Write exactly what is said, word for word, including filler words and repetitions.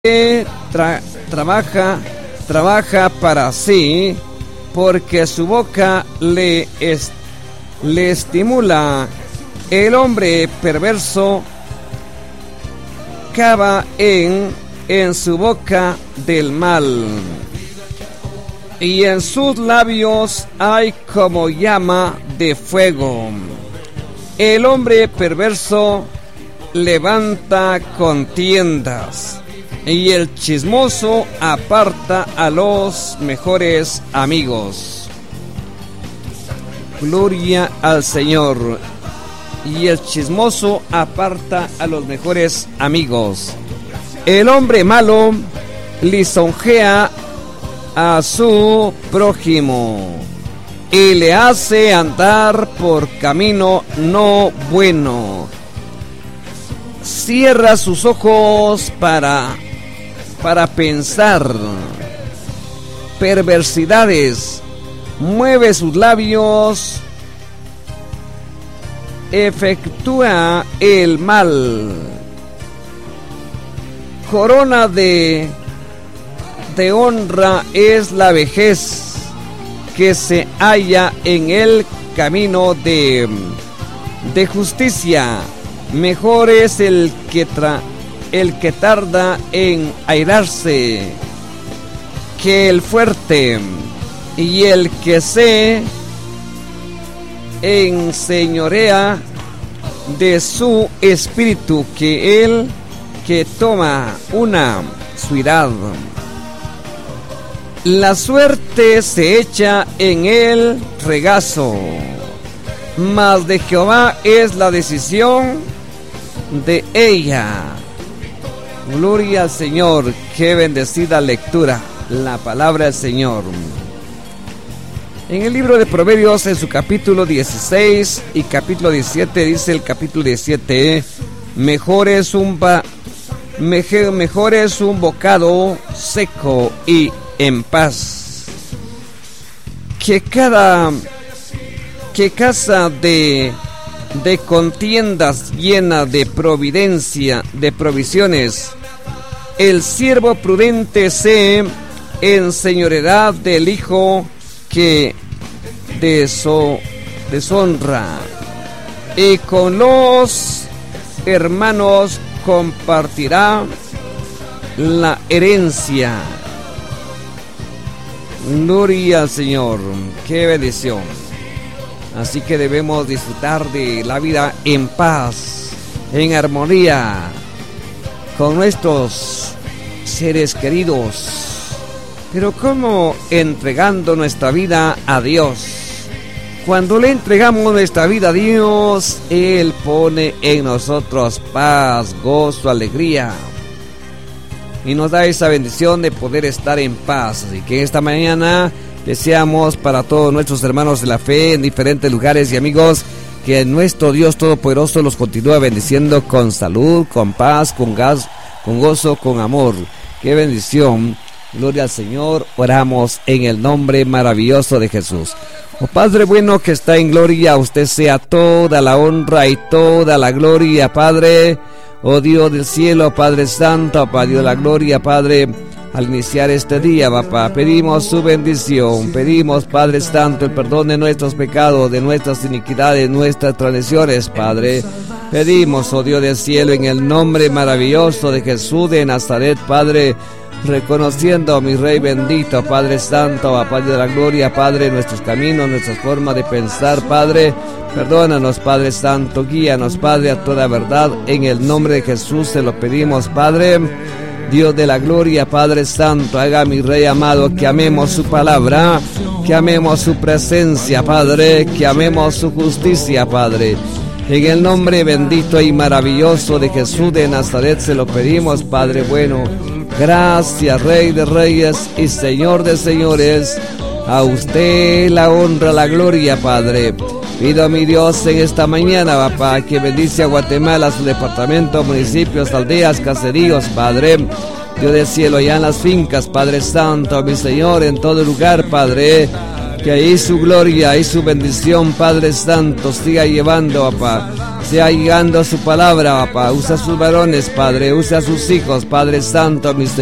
tra- trabaja, trabaja para sí, porque su boca le, es, le estimula. El hombre perverso cava en, en su boca del mal, y en sus labios hay como llama de fuego. El hombre perverso levanta contiendas, y el chismoso aparta a los mejores amigos. Gloria al Señor. Y el chismoso aparta a los mejores amigos. El hombre malo lisonjea a su prójimo y le hace andar por camino no bueno. Cierra sus ojos para, para pensar perversidades, mueve sus labios, efectúa el mal. Corona de, de honra es la vejez que se halla en el camino de, de justicia. Mejor es el que, tra, el que tarda en airarse que el fuerte, y el que se enseñorea de su espíritu que el que toma una ciudad. La suerte se echa en el regazo, mas de Jehová es la decisión de ella. Gloria al Señor. Qué bendecida lectura, la palabra del Señor. En el libro de Proverbios, en su capítulo dieciséis y capítulo diecisiete, dice el capítulo diecisiete: mejor es un ba, mejor, mejor es un bocado seco y en paz que cada que casa de de contiendas llena de providencia, de provisiones. El siervo prudente se enseñoreará del hijo que deso, deshonra, y con los hermanos compartirá la herencia. Gloria al Señor. Qué bendición. Así que debemos disfrutar de la vida en paz, en armonía con nuestros seres queridos. Pero ¿cómo? Entregando nuestra vida a Dios. Cuando le entregamos nuestra vida a Dios, Él pone en nosotros paz, gozo, alegría, y nos da esa bendición de poder estar en paz. Así que esta mañana deseamos para todos nuestros hermanos de la fe en diferentes lugares y amigos que nuestro Dios Todopoderoso los continúe bendiciendo con salud, con paz, con gas, con gozo, con amor. ¡Qué bendición! Gloria al Señor. Oramos en el nombre maravilloso de Jesús. Oh Padre bueno que está en gloria, a usted sea toda la honra y toda la gloria, Padre. Oh Dios del cielo, Padre Santo, Padre Dios de la gloria, Padre. Al iniciar este día, papá, pedimos su bendición, pedimos, Padre Santo, el perdón de nuestros pecados, de nuestras iniquidades, nuestras transgresiones, Padre. Pedimos, oh Dios del cielo, en el nombre maravilloso de Jesús de Nazaret, Padre, reconociendo a mi Rey bendito, Padre Santo, a Padre de la gloria, Padre, nuestros caminos, nuestras formas de pensar, Padre. Perdónanos, Padre Santo, guíanos, Padre, a toda verdad. En el nombre de Jesús se lo pedimos, Padre. Dios de la gloria, Padre Santo, haga mi Rey amado que amemos su palabra, que amemos su presencia, Padre, que amemos su justicia, Padre. En el nombre bendito y maravilloso de Jesús de Nazaret se lo pedimos, Padre bueno. Gracias, Rey de Reyes y Señor de Señores. A usted la honra, la gloria, Padre. Pido a mi Dios en esta mañana, papá, que bendice a Guatemala, su departamento, municipios, aldeas, caseríos, Padre. Dios del cielo, allá en las fincas, Padre Santo, mi Señor, en todo lugar, Padre. Que ahí su gloria y su bendición, Padre Santo, siga llevando, papá. sea llegando su palabra, papá. Usa a sus varones, Padre, usa a sus hijos, Padre Santo, mis